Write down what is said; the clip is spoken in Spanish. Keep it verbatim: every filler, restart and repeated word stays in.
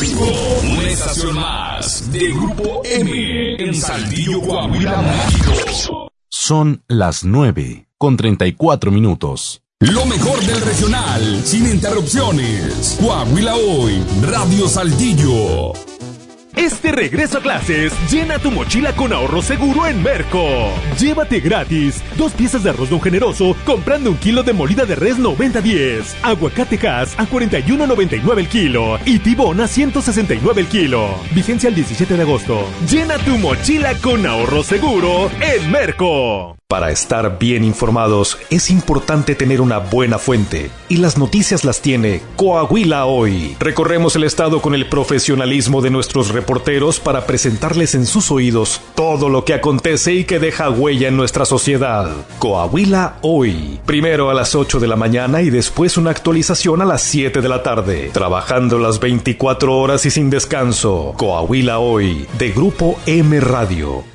cinco, una estación más de Grupo M en Saltillo, Coahuila, México. Son las nueve con treinta y cuatro minutos. Lo mejor del regional, sin interrupciones. Coahuila Hoy, Radio Saltillo. Este regreso a clases, llena tu mochila con ahorro seguro en Merco. Llévate gratis dos piezas de arroz Don Generoso comprando un kilo de molida de res noventa diez, aguacate Hass a cuarenta y uno noventa y nueve el kilo y tibón a ciento sesenta y nueve el kilo. Vigencia el diecisiete de agosto. Llena tu mochila con ahorro seguro en Merco. Para estar bien informados es importante tener una buena fuente, y las noticias las tiene Coahuila Hoy. Recorremos el estado con el profesionalismo de nuestros reporteros para presentarles en sus oídos todo lo que acontece y que deja huella en nuestra sociedad. Coahuila Hoy, primero a las ocho de la mañana y después una actualización a las siete de la tarde, trabajando las veinticuatro horas y sin descanso. Coahuila Hoy, de Grupo M Radio.